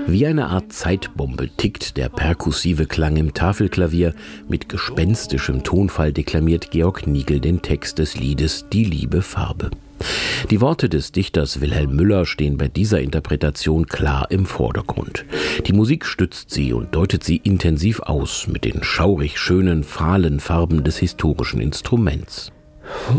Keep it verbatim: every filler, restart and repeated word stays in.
Wie eine Art Zeitbombe tickt der perkussive Klang im Tafelklavier. Mit gespenstischem Tonfall deklamiert Georg Nigl den Text des Liedes »Die Liebe Farbe«. Die Worte des Dichters Wilhelm Müller stehen bei dieser Interpretation klar im Vordergrund. Die Musik stützt sie und deutet sie intensiv aus mit den schaurig schönen, fahlen Farben des historischen Instruments.